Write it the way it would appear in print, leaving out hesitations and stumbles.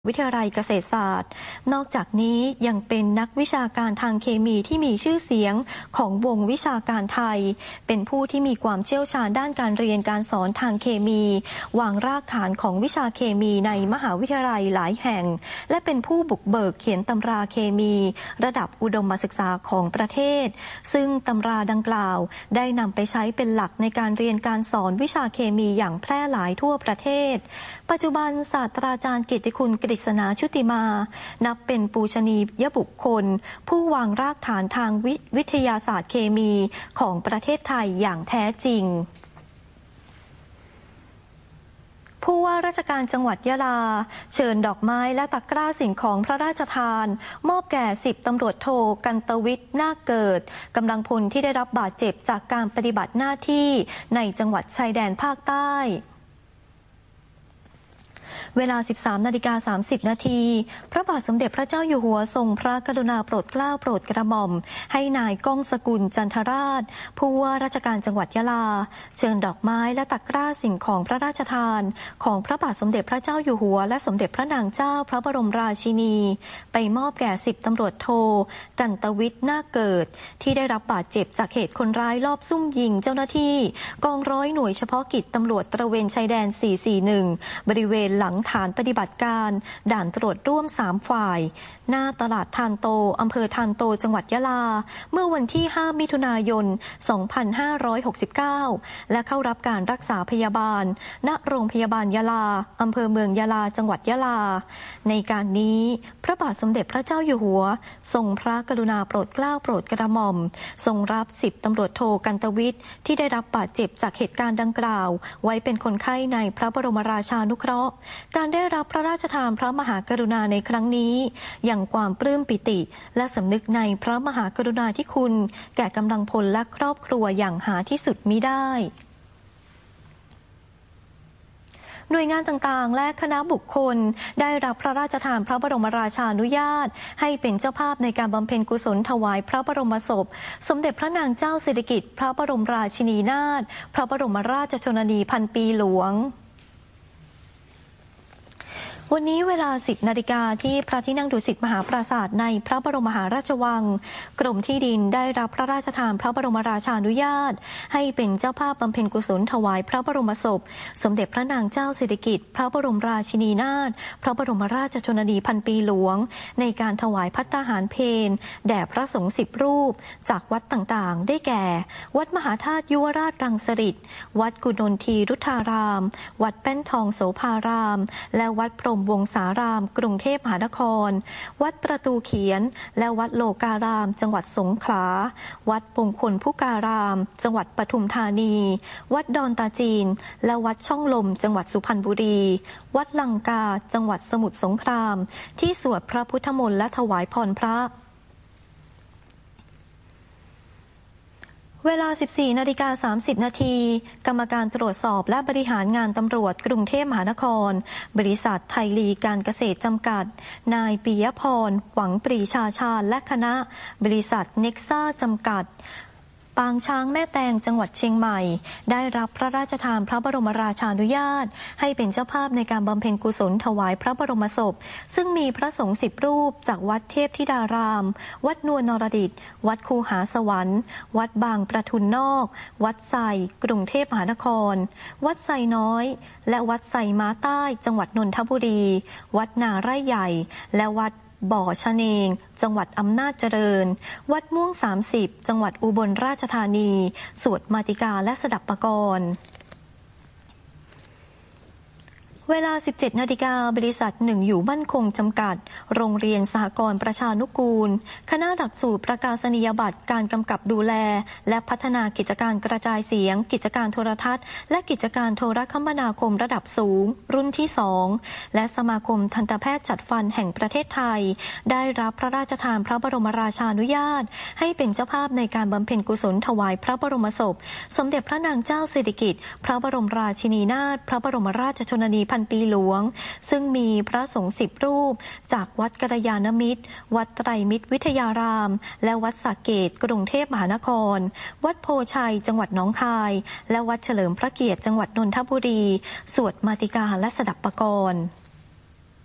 วิทยาลัยเกษตรศาสตร์นอกจากนี้ยังเป็นนักวิชาการทางเคมีที่มีชื่อเสียงของวงวิชาการไทยเป็นผู้ที่มีความเชี่ยวชาญด้านการเรียนการสอนทางเคมีวางรากฐานของวิชาเคมีในมหาวิทยาลัยหลายแห่งและเป็นผู้บุกเบิกเขียนตำราเคมีระดับอุดมศึกษาของประเทศซึ่งตำราดังกล่าวได้นำไปใช้เป็นหลักในการเรียนการสอนวิชาเคมีอย่างแพร่หลายทั่วประเทศปัจจุบันศาสตราจารย์เกียรติคุณกฤษณาชุติมานับเป็นปูชนียบุคคลผู้วางรากฐานทางวิทยาศาสตร์เคมีของประเทศไทยอย่างแท้จริงผู้ว่าราชการจังหวัดยะลาเชิญดอกไม้และตะกร้าสิ่งของพระราชทานมอบแก่10ตำรวจโทกันตวิทย์นาคเกิดกำลังพลที่ได้รับบาดเจ็บจากการปฏิบัติหน้าที่ในจังหวัดชายแดนภาคใต้เวลา 13:30 นาทีพระบาทสมเด็จพระเจ้าอยู่หัวทรงพระกรุณาโปรดเกล้าโปรดกระหม่อมให้นายก้องสกุลจันทราชผู้ว่าราชการจังหวัดยะลาเชิญดอกไม้และตะกร้าสิ่งของพระราชทานของพระบาทสมเด็จพระเจ้าอยู่หัวและสมเด็จพระนางเจ้าพระบรมราชินีไปมอบแก่10ตำรวจโทกันตวิทย์นาคเกิดที่ได้รับบาดเจ็บจากเหตุคนร้ายลอบซุ่มยิงเจ้าหน้าที่กองร้อยหน่วยเฉพาะกิจตำรวจตระเวนชายแดน441บริเวณหลังฐานปฏิบัติการด่านตรวจร่วม3ฝ่ายหน้าตลาดทานโตอำเภอทานโตจังหวัดยะลาเมื่อวันที่5มิถุนายน2569และเข้ารับการรักษาพยาบาลณโรงพยาบาลยะลาอำเภอเมืองยะลาจังหวัดยะลาในการนี้พระบาทสมเด็จพระเจ้าอยู่หัวทรงพระกรุณาโปรดเกล้าโปรดกระหม่อมทรงรับ10ตำรวจโทกันตวิทย์ที่ได้รับบาดเจ็บจากเหตุการณ์ดังกล่าวไว้เป็นคนไข้ในพระบรมราชานุเคราะห์การได้รับพระราชทานพระมหากรุณาในครั้งนี้อย่างความปลื้มปิติและสำนึกในพระมหากรุณาธิคุณแก่กำลังพลและครอบครัวอย่างหาที่สุดมิได้หน่วยงานต่างๆและคณะบุคคลได้รับพระราชทานพระบรมราชานุญาตให้เป็นเจ้าภาพในการบำเพ็ญกุศลถวายพระบรมศพสมเด็จพระนางเจ้าสิริกิติ์พระบรมราชินีนาถพระบรมราชชนนีพันปีหลวงวันนี้เวลา 10 นาฬิกาที่พระที่นั่งดุสิตมหาปราสาทในพระบรมมหาราชวังกรมที่ดินได้รับพระราชทานพระบรมราชานุญาตให้เป็นเจ้าภาพบำเพ็ญกุศลถวายพระบรมศพสมเด็จพระนางเจ้าสิริกิติ์พระบรมราชินีนาถพระบรมราชชนนีพันปีหลวงในการถวายภัตตาหารเพลแด่พระสงฆ์10 รูปจากวัดต่างๆได้แก่วัดมหาธาตุยุวราชรังสฤษฎ์วัดกุณนทีรุทธารามวัดแป้นทองโสภารามและวัดพรหมวงศารามกรุงเทพมหานครวัดประตูเขียนและวัดโลการามจังหวัดสงขลาวัดมงคลพุการามจังหวัดปทุมธานีวัดดอนตาจีนและวัดช่องลมจังหวัดสุพรรณบุรีวัดลังกาจังหวัดสมุทรสงครามที่สวดพระพุทธมนต์และถวายพรพระเวลา 14:30 นาทีกรรมการตรวจสอบและบริหารงานตำรวจกรุงเทพมหานครบริษัทไทยลีการเกษตรจำกัดนายปิยพรหวังปรีชาชาญและคณะบริษัทเน็กซ่าจำกัดปางช้างแม่แตงจังหวัดเชียงใหม่ได้รับพระราชทานพระบรมราชานุญาตให้เป็นเจ้าภาพในการบำเพ็ญกุศลถวายพระบรมศพซึ่งมีพระสงฆ์10 รูปจากวัดเทพธิดารามวัดนวลนรดิตวัดคูหาสวรรค์วัดบางประทุนนอกวัดไซกรุงเทพมหานครวัดไซน้อยและวัดไซม้าใต้จังหวัดนนทบุรีวัดนาไร่ใหญ่และวัดบ่อชะเนงจังหวัดอำนาจเจริญวัดม่วง30จังหวัดอุบลราชธานีสวดมาติกาและสดับปกรณ์เวลา 17 นาฬิกาบริษัทหนึ่งอยู่มั่นคงจำกัดโรงเรียนสหกรณ์ประชานุกูลคณะหลักสูตรประกาศนียบัตรการกำกับดูแลและพัฒนากิจการกระจายเสียงกิจการโทรทัศน์และกิจการโทรคมนาคมระดับสูงรุ่นที่2และสมาคมทันตแพทย์จัดฟันแห่งประเทศไทยได้รับพระราชทานพระบรมราชานุญาตให้เป็นเจ้าภาพในการบำเพ็ญกุศลถวายพระบรมศพสมเด็จพระนางเจ้าสิริกิติ์พระบรมราชินีนาถพระบรมราชชนนีพันปีหลวงซึ่งมีพระสงฆ์10 รูปจากวัดกัลยาณมิตรวัดไตรมิตรวิทยารามและวัดสระเกษกรุงเทพมหานครวัดโพชัยจังหวัดหนองคายและวัดเฉลิมพระเกียรติจังหวัดนนทบุรีสวดมาติกาและสดับปกรณ์